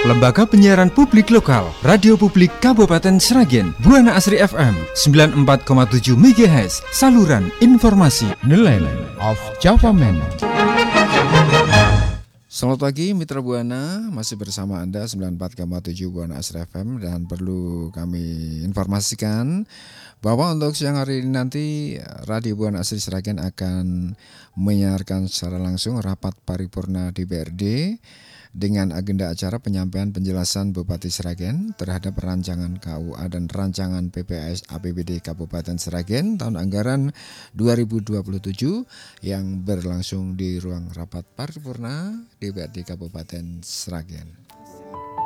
Lembaga Penyiaran Publik Lokal, Radio Publik Kabupaten Sragen, Buana Asri FM 94,7 MHz, saluran informasi nelayan of Java Man. Selamat pagi Mitra Buana, masih bersama Anda 94,7 Buana Asri FM, dan perlu kami informasikan bahwa untuk siang hari ini nanti Radio Buana Asri Sragen akan menyiarkan secara langsung rapat paripurna DPRD dengan agenda acara penyampaian penjelasan Bupati Sragen terhadap rancangan KUA dan rancangan PPAS APBD Kabupaten Sragen tahun anggaran 2027 yang berlangsung di ruang rapat paripurna DPRD Kabupaten Sragen.